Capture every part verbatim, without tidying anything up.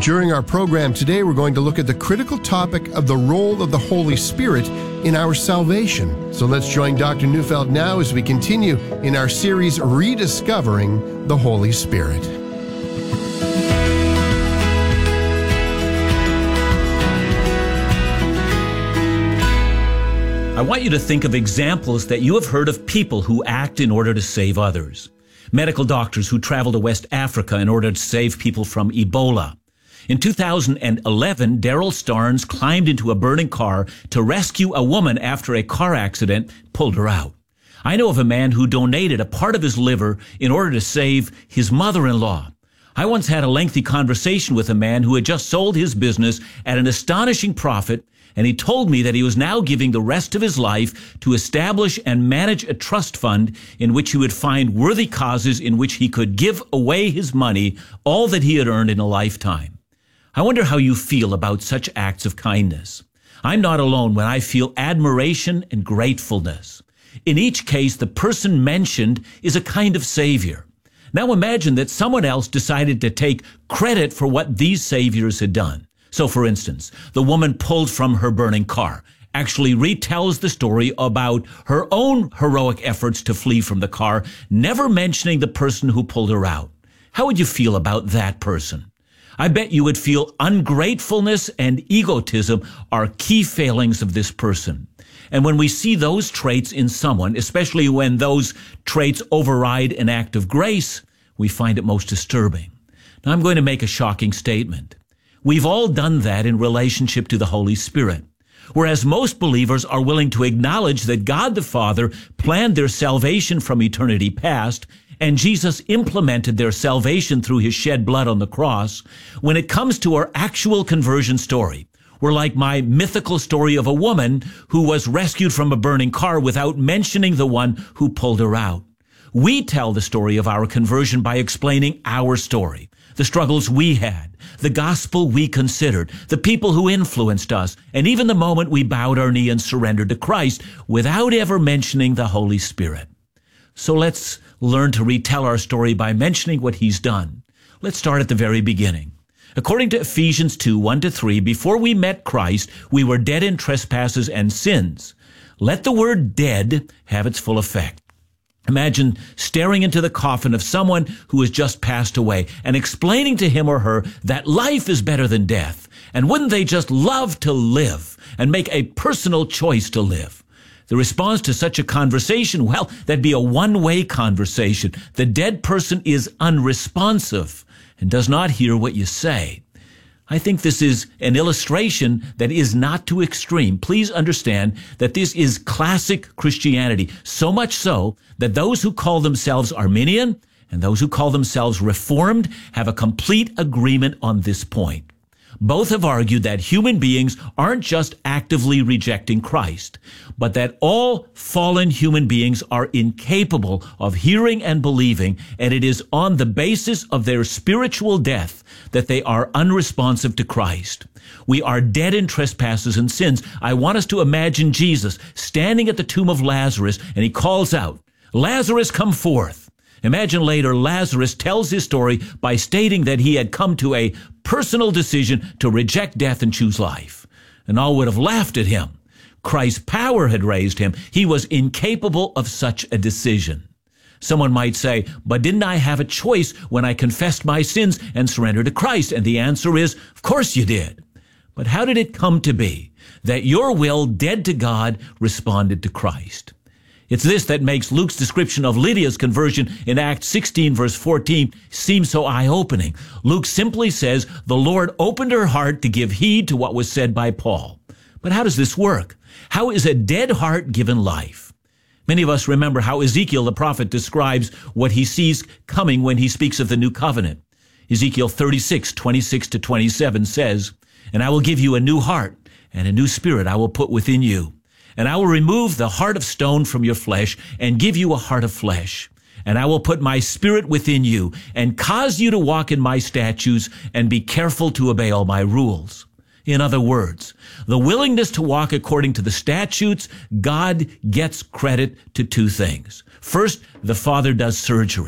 During our program today, we're going to look at the critical topic of the role of the Holy Spirit in our salvation. So let's join Doctor Neufeld now as we continue in our series, Rediscovering the Holy Spirit. I want you to think of examples that you have heard of people who act in order to save others. Medical doctors who travel to West Africa in order to save people from Ebola. In two thousand eleven, Daryl Starnes climbed into a burning car to rescue a woman after a car accident pulled her out. I know of a man who donated a part of his liver in order to save his mother-in-law. I once had a lengthy conversation with a man who had just sold his business at an astonishing profit, and he told me that he was now giving the rest of his life to establish and manage a trust fund in which he would find worthy causes in which he could give away his money, all that he had earned in a lifetime. I wonder how you feel about such acts of kindness. I'm not alone when I feel admiration and gratefulness. In each case, the person mentioned is a kind of savior. Now imagine that someone else decided to take credit for what these saviors had done. So, for instance, the woman pulled from her burning car actually retells the story about her own heroic efforts to flee from the car, never mentioning the person who pulled her out. How would you feel about that person? I bet you would feel ungratefulness and egotism are key failings of this person. And when we see those traits in someone, especially when those traits override an act of grace, we find it most disturbing. Now, I'm going to make a shocking statement. We've all done that in relationship to the Holy Spirit. Whereas most believers are willing to acknowledge that God the Father planned their salvation from eternity past, and Jesus implemented their salvation through his shed blood on the cross, when it comes to our actual conversion story, we're like my mythical story of a woman who was rescued from a burning car without mentioning the one who pulled her out. We tell the story of our conversion by explaining our story, the struggles we had, the gospel we considered, the people who influenced us, and even the moment we bowed our knee and surrendered to Christ without ever mentioning the Holy Spirit. So let's learn to retell our story by mentioning what he's done. Let's start at the very beginning. According to Ephesians two, one to three, before we met Christ, we were dead in trespasses and sins. Let the word dead have its full effect. Imagine staring into the coffin of someone who has just passed away and explaining to him or her that life is better than death. And wouldn't they just love to live and make a personal choice to live? The response to such a conversation, well, that'd be a one-way conversation. The dead person is unresponsive and does not hear what you say. I think this is an illustration that is not too extreme. Please understand that this is classic Christianity, so much so that those who call themselves Arminian and those who call themselves Reformed have a complete agreement on this point. Both have argued that human beings aren't just actively rejecting Christ, but that all fallen human beings are incapable of hearing and believing, and it is on the basis of their spiritual death that they are unresponsive to Christ. We are dead in trespasses and sins. I want us to imagine Jesus standing at the tomb of Lazarus, and he calls out, "Lazarus, come forth." Imagine later Lazarus tells his story by stating that he had come to a personal decision to reject death and choose life. And all would have laughed at him. Christ's power had raised him. He was incapable of such a decision. Someone might say, but didn't I have a choice when I confessed my sins and surrendered to Christ? And the answer is, of course you did. But how did it come to be that your will, dead to God, responded to Christ? It's this that makes Luke's description of Lydia's conversion in Acts sixteen, verse fourteen, seem so eye-opening. Luke simply says, the Lord opened her heart to give heed to what was said by Paul. But how does this work? How is a dead heart given life? Many of us remember how Ezekiel the prophet describes what he sees coming when he speaks of the new covenant. Ezekiel thirty-six, twenty-six to twenty-seven says, "And I will give you a new heart, and a new spirit I will put within you. And I will remove the heart of stone from your flesh and give you a heart of flesh. And I will put my spirit within you and cause you to walk in my statutes and be careful to obey all my rules." In other words, the willingness to walk according to the statutes, God gets credit to two things. First, the Father does surgery,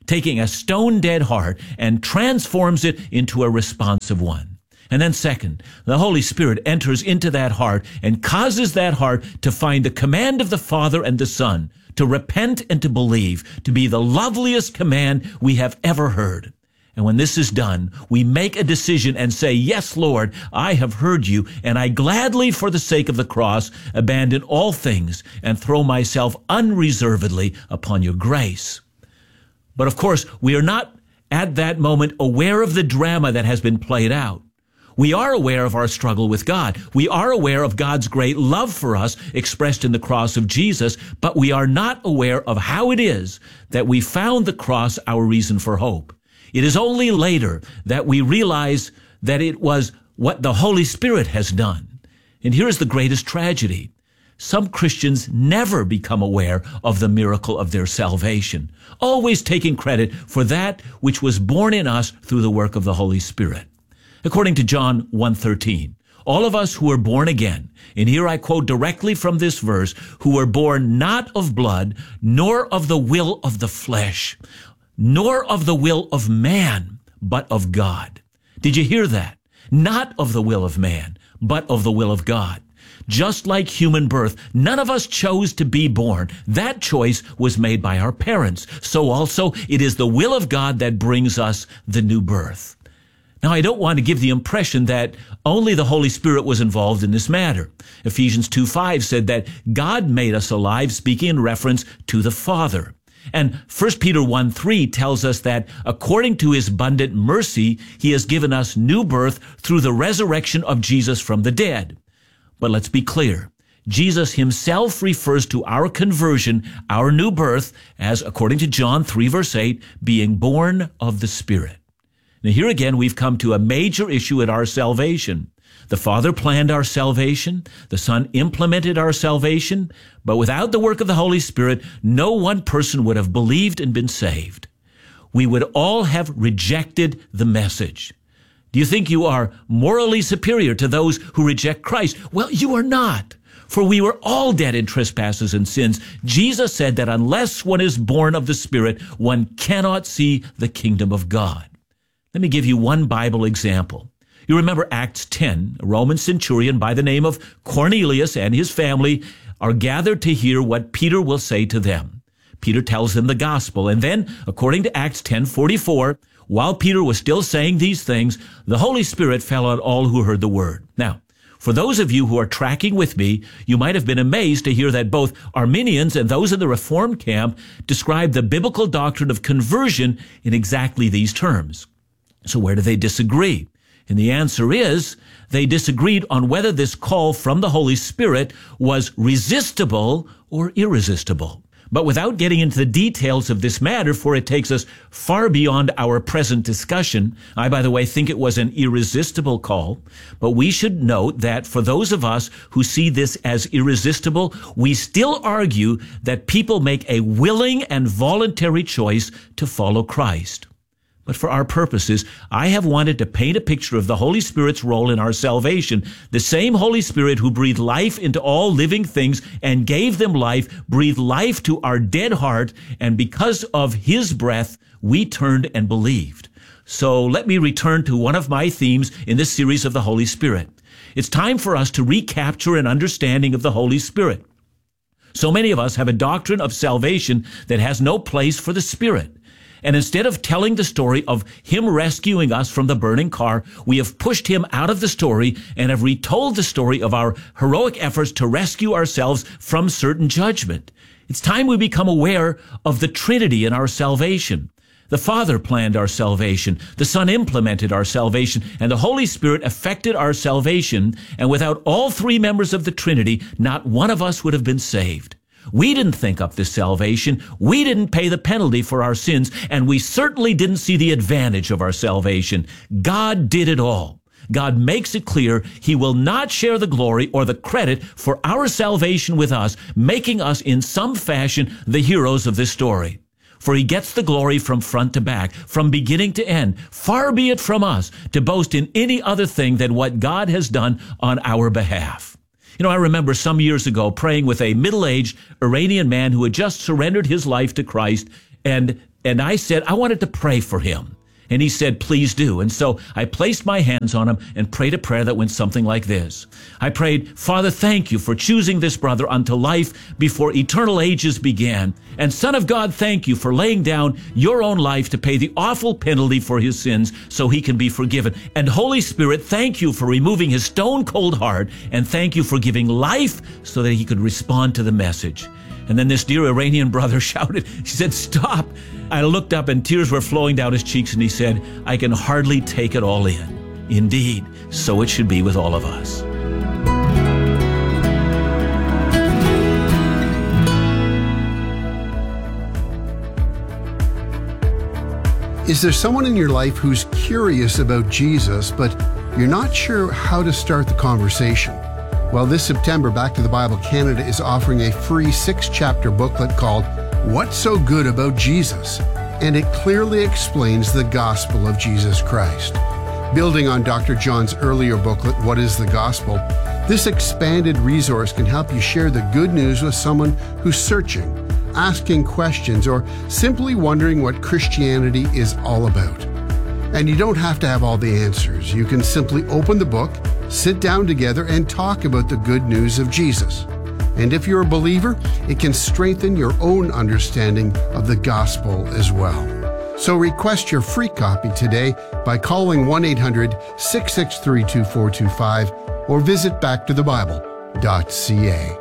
taking a stone-dead heart and transforms it into a responsive one. And then second, the Holy Spirit enters into that heart and causes that heart to find the command of the Father and the Son, to repent and to believe, to be the loveliest command we have ever heard. And when this is done, we make a decision and say, yes, Lord, I have heard you, and I gladly, for the sake of the cross, abandon all things and throw myself unreservedly upon your grace. But of course, we are not at that moment aware of the drama that has been played out. We are aware of our struggle with God. We are aware of God's great love for us expressed in the cross of Jesus, but we are not aware of how it is that we found the cross our reason for hope. It is only later that we realize that it was what the Holy Spirit has done. And here's the greatest tragedy. Some Christians never become aware of the miracle of their salvation, always taking credit for that which was born in us through the work of the Holy Spirit. According to John one thirteen, all of us who are born again, and here I quote directly from this verse, who were born not of blood, nor of the will of the flesh, nor of the will of man, but of God. Did you hear that? Not of the will of man, but of the will of God. Just like human birth, none of us chose to be born. That choice was made by our parents. So also, it is the will of God that brings us the new birth. Now, I don't want to give the impression that only the Holy Spirit was involved in this matter. Ephesians two five said that God made us alive, speaking in reference to the Father. And First Peter one three tells us that according to his abundant mercy, he has given us new birth through the resurrection of Jesus from the dead. But let's be clear. Jesus himself refers to our conversion, our new birth, as, according to John three verse eight, being born of the Spirit. Now here again, we've come to a major issue in our salvation. The Father planned our salvation. The Son implemented our salvation. But without the work of the Holy Spirit, no one person would have believed and been saved. We would all have rejected the message. Do you think you are morally superior to those who reject Christ? Well, you are not. For we were all dead in trespasses and sins. Jesus said that unless one is born of the Spirit, one cannot see the kingdom of God. Let me give you one Bible example. You remember Acts ten, a Roman centurion by the name of Cornelius and his family are gathered to hear what Peter will say to them. Peter tells them the gospel, and then, according to Acts ten forty-four, while Peter was still saying these things, the Holy Spirit fell on all who heard the word. Now, for those of you who are tracking with me, you might have been amazed to hear that both Arminians and those in the Reformed camp describe the biblical doctrine of conversion in exactly these terms. So where do they disagree? And the answer is, they disagreed on whether this call from the Holy Spirit was resistible or irresistible. But without getting into the details of this matter, for it takes us far beyond our present discussion, I, by the way, think it was an irresistible call, but we should note that for those of us who see this as irresistible, we still argue that people make a willing and voluntary choice to follow Christ. But for our purposes, I have wanted to paint a picture of the Holy Spirit's role in our salvation. The same Holy Spirit who breathed life into all living things and gave them life, breathed life to our dead heart, and because of his breath, we turned and believed. So let me return to one of my themes in this series of the Holy Spirit. It's time for us to recapture an understanding of the Holy Spirit. So many of us have a doctrine of salvation that has no place for the Spirit. And instead of telling the story of him rescuing us from the burning car, we have pushed him out of the story and have retold the story of our heroic efforts to rescue ourselves from certain judgment. It's time we become aware of the Trinity in our salvation. The Father planned our salvation, the Son implemented our salvation, and the Holy Spirit effected our salvation. And without all three members of the Trinity, not one of us would have been saved. We didn't think up this salvation. We didn't pay the penalty for our sins, and we certainly didn't see the advantage of our salvation. God did it all. God makes it clear he will not share the glory or the credit for our salvation with us, making us in some fashion the heroes of this story. For he gets the glory from front to back, from beginning to end. Far be it from us to boast in any other thing than what God has done on our behalf. You know, I remember some years ago praying with a middle-aged Iranian man who had just surrendered his life to Christ, and And I said, I wanted to pray for him. And he said, please do. And so I placed my hands on him and prayed a prayer that went something like this. I prayed, Father, thank you for choosing this brother unto life before eternal ages began. And Son of God, thank you for laying down your own life to pay the awful penalty for his sins so he can be forgiven. And Holy Spirit, thank you for removing his stone cold heart. And thank you for giving life so that he could respond to the message. And then this dear Iranian brother shouted, he said, stop. I looked up and tears were flowing down his cheeks, and he said, I can hardly take it all in. Indeed, so it should be with all of us. Is there someone in your life who's curious about Jesus, but you're not sure how to start the conversation? Well, this September, Back to the Bible Canada is offering a free six-chapter booklet called What's So Good About Jesus? And it clearly explains the gospel of Jesus Christ. Building on Doctor John's earlier booklet, What is the Gospel? This expanded resource can help you share the good news with someone who's searching, asking questions, or simply wondering what Christianity is all about. And you don't have to have all the answers. You can simply open the book, sit down together, and talk about the good news of Jesus. And if you're a believer, it can strengthen your own understanding of the gospel as well. So request your free copy today by calling one eight hundred, six six three, two four two five or visit back to the bible dot c a.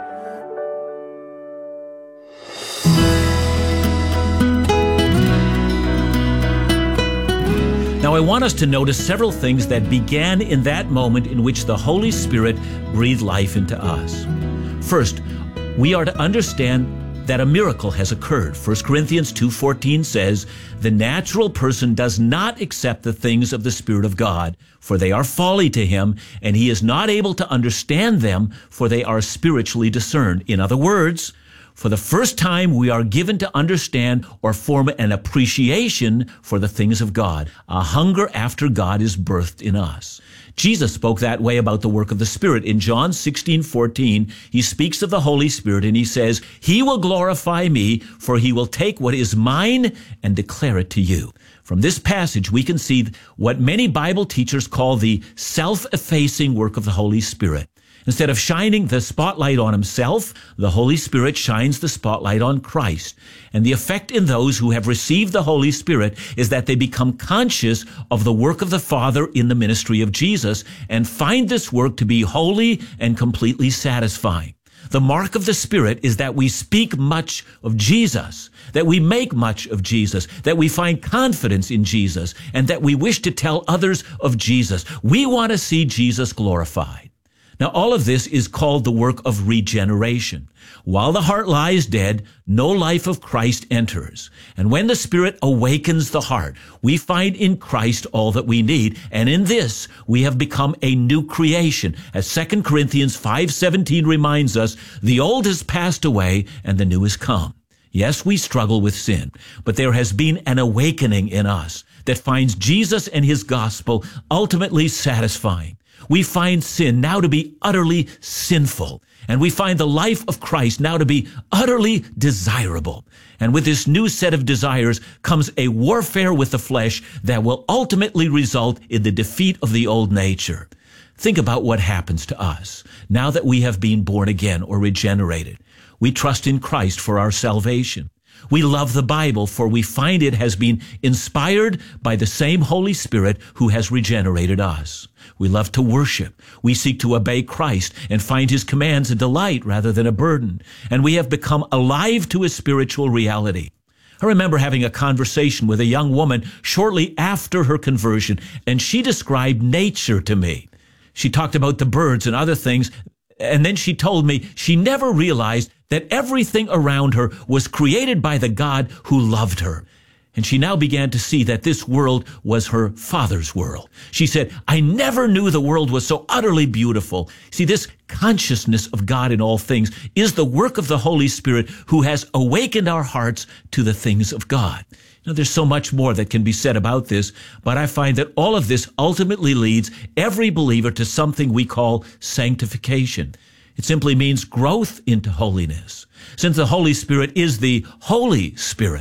Now, I want us to notice several things that began in that moment in which the Holy Spirit breathed life into us. First, we are to understand that a miracle has occurred. First Corinthians two fourteen says, the natural person does not accept the things of the Spirit of God, for they are folly to him, and he is not able to understand them, for they are spiritually discerned. In other words, for the first time, we are given to understand or form an appreciation for the things of God. A hunger after God is birthed in us. Jesus spoke that way about the work of the Spirit. In John sixteen fourteen, he speaks of the Holy Spirit and he says, he will glorify me, for he will take what is mine and declare it to you. From this passage, we can see what many Bible teachers call the self-effacing work of the Holy Spirit. Instead of shining the spotlight on himself, the Holy Spirit shines the spotlight on Christ. And the effect in those who have received the Holy Spirit is that they become conscious of the work of the Father in the ministry of Jesus and find this work to be holy and completely satisfying. The mark of the Spirit is that we speak much of Jesus, that we make much of Jesus, that we find confidence in Jesus, and that we wish to tell others of Jesus. We want to see Jesus glorified. Now, all of this is called the work of regeneration. While the heart lies dead, no life of Christ enters. And when the Spirit awakens the heart, we find in Christ all that we need. And in this, we have become a new creation. As Second Corinthians five seventeen reminds us, the old has passed away and the new has come. Yes, we struggle with sin, but there has been an awakening in us that finds Jesus and his gospel ultimately satisfying. We find sin now to be utterly sinful, and we find the life of Christ now to be utterly desirable. And with this new set of desires comes a warfare with the flesh that will ultimately result in the defeat of the old nature. Think about what happens to us now that we have been born again or regenerated. We trust in Christ for our salvation. We love the Bible, for we find it has been inspired by the same Holy Spirit who has regenerated us. We love to worship. We seek to obey Christ and find his commands a delight rather than a burden. And we have become alive to his spiritual reality. I remember having a conversation with a young woman shortly after her conversion, and she described nature to me. She talked about the birds and other things, and then she told me she never realized that everything around her was created by the God who loved her. And she now began to see that this world was her Father's world. She said, I never knew the world was so utterly beautiful. See, this consciousness of God in all things is the work of the Holy Spirit who has awakened our hearts to the things of God. Now, there's so much more that can be said about this, but I find that all of this ultimately leads every believer to something we call sanctification. It simply means growth into holiness. Since the Holy Spirit is the Holy Spirit,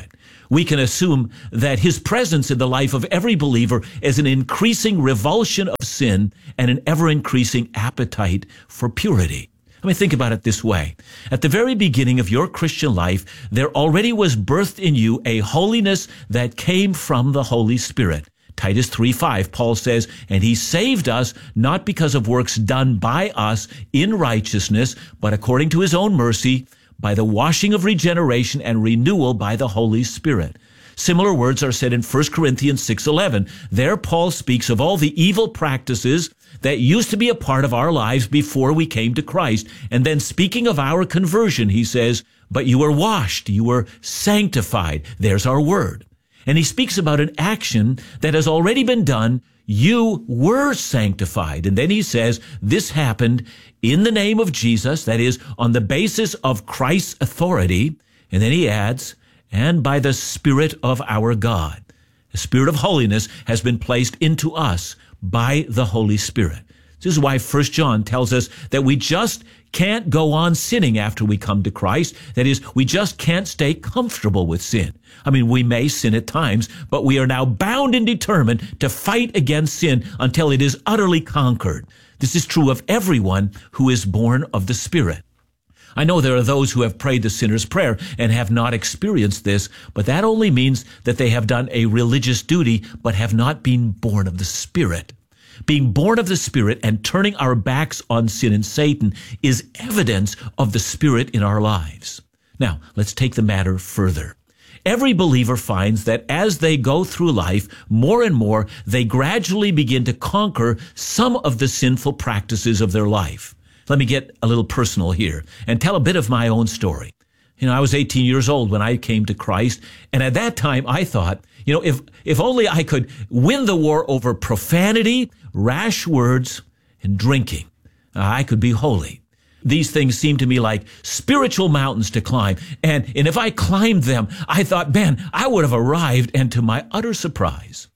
we can assume that his presence in the life of every believer is an increasing revulsion of sin and an ever-increasing appetite for purity. I mean, think about it this way. At the very beginning of your Christian life, there already was birthed in you a holiness that came from the Holy Spirit. Titus three five, Paul says, and he saved us not because of works done by us in righteousness, but according to his own mercy, by the washing of regeneration and renewal by the Holy Spirit. Similar words are said in First Corinthians six eleven. There Paul speaks of all the evil practices that used to be a part of our lives before we came to Christ. And then speaking of our conversion, he says, but you were washed, you were sanctified. There's our word. And he speaks about an action that has already been done. You were sanctified. And then he says, this happened in the name of Jesus, that is, on the basis of Christ's authority. And then he adds, and by the Spirit of our God. The Spirit of holiness has been placed into us by the Holy Spirit. This is why First John tells us that we just can't go on sinning after we come to Christ. That is, we just can't stay comfortable with sin. I mean, we may sin at times, but we are now bound and determined to fight against sin until it is utterly conquered. This is true of everyone who is born of the Spirit. I know there are those who have prayed the sinner's prayer and have not experienced this, but that only means that they have done a religious duty, but have not been born of the Spirit. Being born of the Spirit and turning our backs on sin and Satan is evidence of the Spirit in our lives. Now, let's take the matter further. Every believer finds that as they go through life, more and more, they gradually begin to conquer some of the sinful practices of their life. Let me get a little personal here and tell a bit of my own story. You know, I was eighteen years old when I came to Christ, and at that time I thought, you know, if if only I could win the war over profanity, rash words, and drinking, uh, I could be holy. These things seemed to me like spiritual mountains to climb, and, and if I climbed them, I thought, man, I would have arrived, and to my utter surprise,